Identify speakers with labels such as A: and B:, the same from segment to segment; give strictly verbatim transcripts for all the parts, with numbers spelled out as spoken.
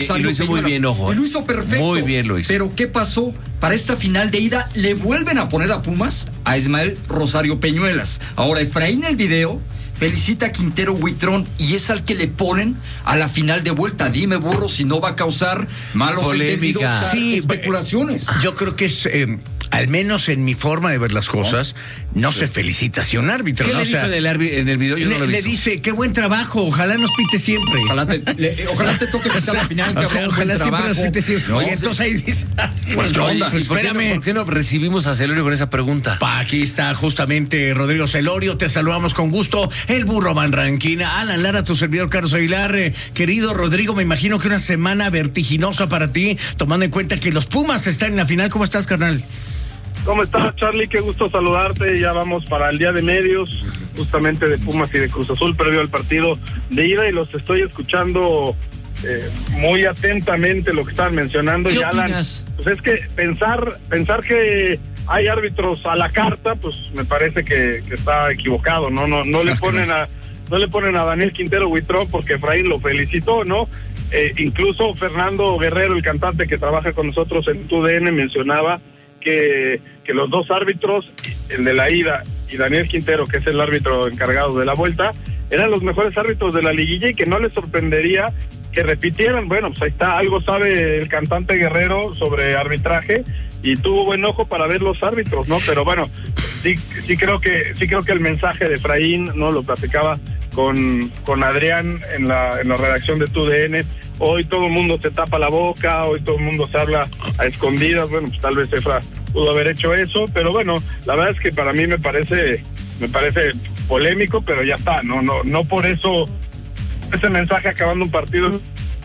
A: Rosario
B: lo hizo
A: Peñuelas.
B: muy bien, ojo.
A: Y lo hizo perfecto.
B: Muy bien lo hizo.
A: Pero ¿qué pasó? Para esta final de ida le vuelven a poner a Pumas a Ismael Rosario Peñuelas. Ahora Efraín el video felicita a Quintero Huitrón y es al que le ponen a la final de vuelta. Dime, burro, si no va a causar malos
B: polémica.
A: entendidos,
C: Sí,
A: especulaciones.
C: Yo creo que es, eh, al menos en mi forma de ver las cosas, no, no se felicita hacia un árbitro.
B: ¿Qué
C: ¿no?
B: le
C: O sea,
B: dijo en el, arbi- en el video? Yo
C: le,
B: no lo he
C: le
B: visto.
C: dice, qué buen trabajo, ojalá nos pite siempre.
A: Ojalá te, le, ojalá te toque pisar la final,
C: O sea,
A: cabrón,
C: ojalá
A: buen
C: siempre nos
A: trabajo.
C: pite siempre.
A: No,
C: Oye,
A: sí.
C: entonces ahí dice,
A: Pues, ¿qué
C: oye,
A: onda?
C: pues,
B: ¿Y por qué, no,
C: espérame.
B: por qué no recibimos a Celorio con esa pregunta?
C: Pa, aquí está justamente Rodrigo Celorio, te saludamos con gusto, el burro Van Ranquina, Alan Lara, tu servidor Carlos Aguilar. Eh, querido Rodrigo, me imagino que una semana vertiginosa para ti, tomando en cuenta que los Pumas están en la final. ¿Cómo estás, carnal?
D: ¿Cómo estás, Charlie? Qué gusto saludarte. Ya vamos para el día de medios, justamente de Pumas y de Cruz Azul, previo al partido de ida, y los estoy escuchando eh, muy atentamente lo que estaban mencionando.
B: ¿Qué
D: y Alan,
B: opinas?
D: pues es que pensar pensar que hay árbitros a la carta, pues me parece que, que está equivocado, ¿no? No, no le ponen a no le ponen a Daniel Quintero Huitrón porque Efraín lo felicitó, ¿no? Eh, incluso Fernando Guerrero, el cantante que trabaja con nosotros en T U D N, mencionaba que, que los dos árbitros, el de la ida y Daniel Quintero, que es el árbitro encargado de la vuelta, eran los mejores árbitros de la liguilla y que no les sorprendería que repitieran. Bueno, pues ahí está, algo sabe el cantante Guerrero sobre arbitraje y tuvo buen ojo para ver los árbitros, ¿no? Pero bueno, sí sí creo que sí creo que el mensaje de Efraín, ¿no? Lo platicaba con, con Adrián en la, en la redacción de T U D N. Hoy todo el mundo se tapa la boca, hoy todo el mundo se habla a escondidas. Bueno, pues tal vez Efra pudo haber hecho eso, pero bueno, la verdad es que para mí me parece me parece polémico, pero ya está, no no no por eso ese mensaje acabando un partido.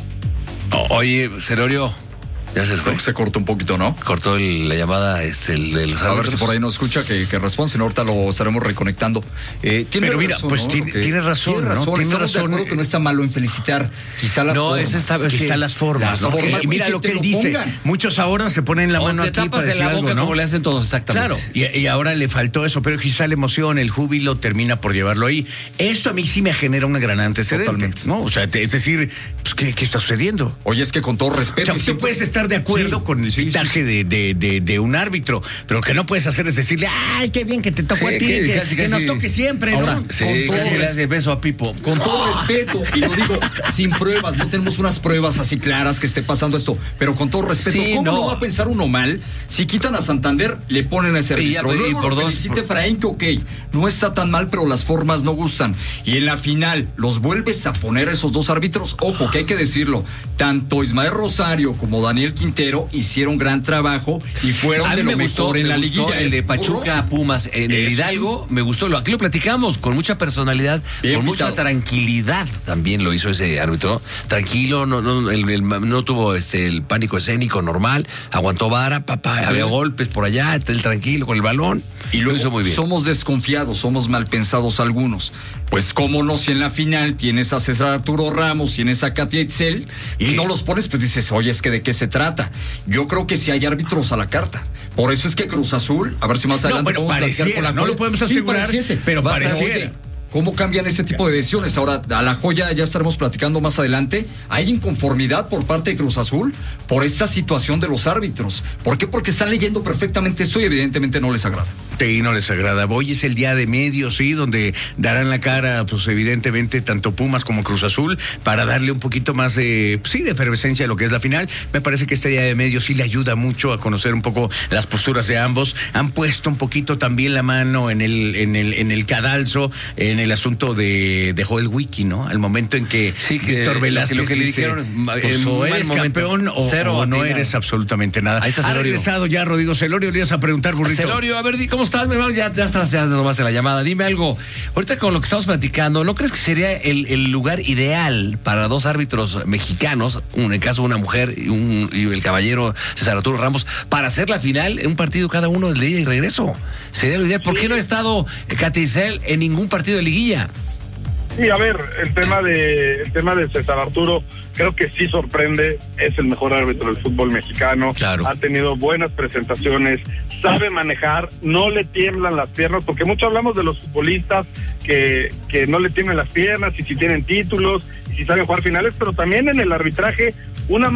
B: O- Oye, Celorio, ya se fue.
A: Se cortó un poquito, ¿no?
B: Cortó el- la llamada este, el de los
A: A ver
B: árbitros.
A: si por ahí nos escucha que, que responde, si no, ahorita lo estaremos reconectando. Eh, tiene
C: Pero mira,
A: razón,
C: pues
A: ¿no?
C: tiene-
A: Que-
C: tiene razón,
A: Tiene
C: ¿no?
A: razón,
C: Tiene
A: estamos
C: razón.
A: de acuerdo que no está malo en felicitar, quizá las
B: No,
A: formas.
B: ese está-
C: Quizá
B: sí,
C: las formas,
A: las
C: ¿no?
A: formas,
C: Que- mira
A: y que
C: lo que
A: te
C: él
A: lo
C: dice.
A: pongan.
C: Muchos ahora se ponen la
B: O
C: mano
B: te
C: aquí para
B: tapas en
C: decir
B: la
C: algo,
B: boca
C: ¿no?
B: como le hacen todos, exactamente.
C: Claro, y, y ahora le faltó eso, pero quizá la emoción, el júbilo termina por llevarlo ahí. Esto a mí sí me genera un gran antecedente,
A: Totalmente.
C: ¿no? O sea, te- es decir, pues, ¿qué, qué está sucediendo?
A: Oye, es que con todo
C: O
A: respeto.
C: sea,
A: y
C: tú
A: siempre-
C: puedes estar de acuerdo
A: Sí,
C: con el
A: sí, sí.
C: pitaje de, de, de, de un árbitro, pero lo que no puedes hacer es decirle, ay, qué bien que te tocó
B: Sí,
C: a ti,
B: que-
C: que,
B: casi,
C: que nos
B: casi-
C: toque siempre,
A: Ahora,
C: ¿no?
B: Sí,
A: Con todo
B: casi le
A: res-
B: hace beso a Pipo.
A: Con todo respeto, y lo digo sin pruebas, no tenemos unas pruebas así claras que esté pasando esto, pero con todo respeto,
B: Sí,
A: ¿cómo no.
B: no.
A: va a pensar uno mal? Si quitan a Santander, le ponen a ese
B: Y ya,
A: árbitro.
B: y
A: Luego
B: por
A: lo
B: dos-
A: felicita Efraín, que ok, no está tan mal, pero las formas no gustan. Y en la final, los vuelves a poner a esos dos árbitros. Ojo, que hay que decirlo, tanto Ismael Rosario como Daniel Quintero hicieron gran trabajo y fueron
B: A mí
A: de lo
B: me gustó,
A: mejor en
B: me
A: la
B: gustó
A: liguilla.
B: el de Pachuca a Pumas en el
A: Eso
B: Hidalgo, me gustó, lo aquí lo platicamos con mucha personalidad,
A: Bien
B: con
A: pitado.
B: mucha tranquilidad también lo hizo ese árbitro, tranquilo, no no el- el- no tuvo este el pánico escénico normal, aguantó vara, papá,
A: Sí.
B: había golpes por allá, él tranquilo con el balón
A: Y
B: lo
A: luego
B: hizo muy bien.
A: somos desconfiados, somos mal pensados algunos. Pues cómo no, si en la final tienes a César Arturo Ramos, tienes a Katia Itzel y
B: ¿Qué?
A: no los pones, pues dices, oye, es que de qué se trata. Yo creo que si hay árbitros a la carta. Por eso es que Cruz Azul, a ver si más
C: No,
A: adelante
C: bueno,
A: podemos platicar
C: pareciera,
A: con la
C: no
A: Joya.
C: lo podemos
A: Sí,
C: asegurar,
A: pareciese.
C: pero
A: Va a estar,
C: pareciera.
A: oye, ¿cómo cambian este tipo de decisiones? Ahora, a la Joya ya estaremos platicando más adelante. Hay inconformidad por parte de Cruz Azul por esta situación de los árbitros. ¿Por qué? Porque están leyendo perfectamente esto y evidentemente no les agrada.
C: Y no les agrada. Hoy es el día de medios, sí, donde darán la cara, pues evidentemente, tanto Pumas como Cruz Azul, para darle un poquito más de, sí, de efervescencia a lo que es la final. Me parece que este día de medios sí le ayuda mucho a conocer un poco las posturas de ambos. Han puesto un poquito también la mano en el, en el, en el cadalso, en el asunto de, de Joel Wiki, ¿no? Al momento en que
B: Sí, que
C: Víctor
B: lo
C: Velázquez
B: que- lo que le
C: dice,
B: dijeron,
C: pues,
B: en
C: o
B: un mal
C: eres
B: momento.
C: campeón o,
B: Cero
C: o no
B: atinado.
C: eres absolutamente nada.
B: Ahí está
C: Ha
B: Celorio.
C: regresado ya Rodrigo Celorio, le ibas a preguntar, burrito.
B: Celorio, a ver, di, ¿cómo estás, mi hermano? Ya, ya estás, ya nomás de la llamada. Dime algo. Ahorita con lo que estamos platicando, ¿no crees que sería el, el lugar ideal para dos árbitros mexicanos, un, en el caso de una mujer y, un, y el caballero César Arturo Ramos, para hacer la final en un partido cada uno del de ida y regreso? Sería lo ideal. ¿Por qué no ha estado Katia Itzel en ningún partido de liguilla?
D: Sí, a ver, el tema de el tema de César Arturo creo que sí sorprende, es el mejor árbitro del fútbol mexicano,
B: Claro.
D: ha tenido buenas presentaciones, sabe manejar, no le tiemblan las piernas, porque mucho hablamos de los futbolistas que, que no le tiemblan las piernas y si tienen títulos y si saben jugar finales, pero también en el arbitraje una